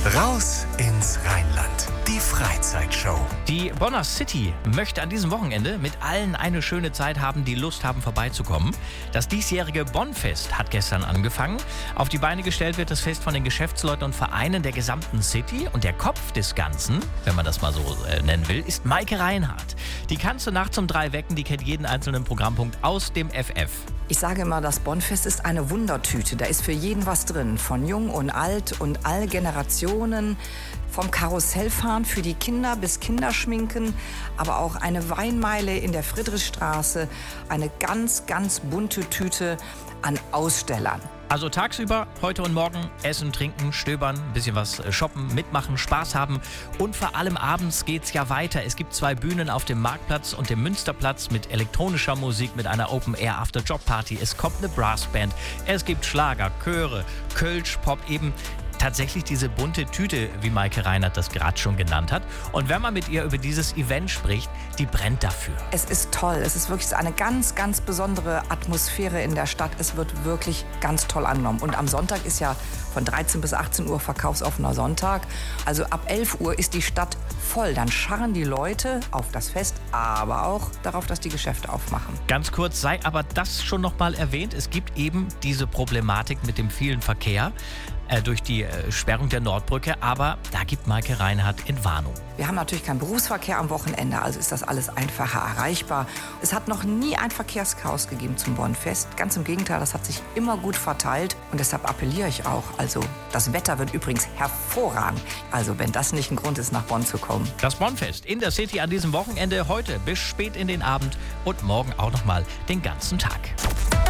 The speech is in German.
Raus ins Rheinland. Die Freizeitshow. Die Bonner City möchte an diesem Wochenende mit allen eine schöne Zeit haben, die Lust haben, vorbeizukommen. Das diesjährige Bonnfest hat gestern angefangen. Auf die Beine gestellt wird das Fest von den Geschäftsleuten und Vereinen der gesamten City. Und der Kopf des Ganzen, wenn man das mal so nennen will, ist Maike Reinhardt. Die kannst du nachts um 3 wecken, die kennt jeden einzelnen Programmpunkt aus dem FF. Ich sage immer, das Bonnfest ist eine Wundertüte. Da ist für jeden was drin, von jung und alt und all Generationen. Vom Karussellfahren für die Kinder bis Kinderschminken, aber auch eine Weinmeile in der Friedrichstraße. Eine ganz, ganz bunte Tüte an Ausstellern. Also tagsüber, heute und morgen, essen, trinken, stöbern, ein bisschen was shoppen, mitmachen, Spaß haben. Und vor allem abends geht's ja weiter. Es gibt 2 Bühnen auf dem Marktplatz und dem Münsterplatz mit elektronischer Musik, mit einer Open-Air-After-Job-Party. Es kommt eine Brassband, es gibt Schlager, Chöre, Kölsch, Pop eben. Tatsächlich diese bunte Tüte, wie Maike Reinhardt das gerade schon genannt hat. Und wenn man mit ihr über dieses Event spricht, die brennt dafür. Es ist toll. Es ist wirklich eine ganz, ganz besondere Atmosphäre in der Stadt. Es wird wirklich ganz toll angenommen. Und am Sonntag ist ja von 13 bis 18 Uhr verkaufsoffener Sonntag. Also ab 11 Uhr ist die Stadt voll. Dann scharren die Leute auf das Fest, aber auch darauf, dass die Geschäfte aufmachen. Ganz kurz sei aber das schon noch mal erwähnt. Es gibt eben diese Problematik mit dem vielen Verkehr durch die Sperrung der Nordbrücke, aber da gibt Maike Reinhardt Entwarnung. Wir haben natürlich keinen Berufsverkehr am Wochenende, also ist das alles einfacher erreichbar. Es hat noch nie ein Verkehrschaos gegeben zum Bonnfest. Ganz im Gegenteil, das hat sich immer gut verteilt und deshalb appelliere ich auch. Also das Wetter wird übrigens hervorragend. Also wenn das nicht ein Grund ist, nach Bonn zu kommen. Das Bonnfest in der City an diesem Wochenende, heute bis spät in den Abend und morgen auch noch mal den ganzen Tag.